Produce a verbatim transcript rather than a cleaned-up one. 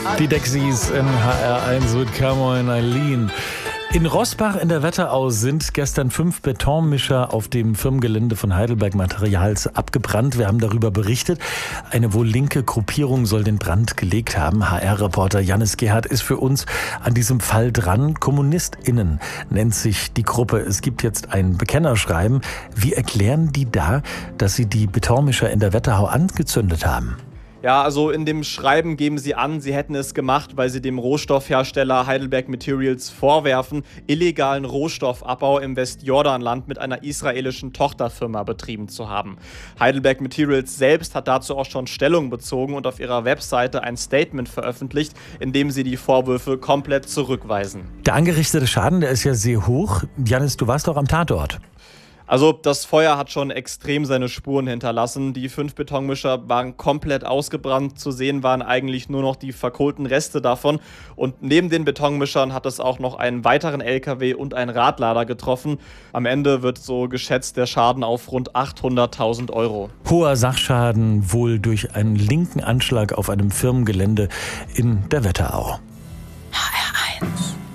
Die Dexys in H R eins mit Come On Eileen. In Roßbach in der Wetterau sind gestern fünf Betonmischer auf dem Firmengelände von Heidelberg Materials abgebrannt. Wir haben darüber berichtet. Eine wohl linke Gruppierung soll den Brand gelegt haben. H R-Reporter Janis Gerhardt ist für uns an diesem Fall dran. KommunistInnen nennt sich die Gruppe. Es gibt jetzt ein Bekennerschreiben. Wie erklären die da, dass sie die Betonmischer in der Wetterau angezündet haben? Ja, also in dem Schreiben geben sie an, sie hätten es gemacht, weil sie dem Rohstoffhersteller Heidelberg Materials vorwerfen, illegalen Rohstoffabbau im Westjordanland mit einer israelischen Tochterfirma betrieben zu haben. Heidelberg Materials selbst hat dazu auch schon Stellung bezogen und auf ihrer Webseite ein Statement veröffentlicht, in dem sie die Vorwürfe komplett zurückweisen. Der angerichtete Schaden, der ist ja sehr hoch. Janis, du warst doch am Tatort. Also das Feuer hat schon extrem seine Spuren hinterlassen. Die fünf Betonmischer waren komplett ausgebrannt. Zu sehen waren eigentlich nur noch die verkohlten Reste davon. Und neben den Betonmischern hat es auch noch einen weiteren L K W und einen Radlader getroffen. Am Ende wird so geschätzt der Schaden auf rund achthunderttausend Euro. Hoher Sachschaden wohl durch einen linken Anschlag auf einem Firmengelände in der Wetterau. H R eins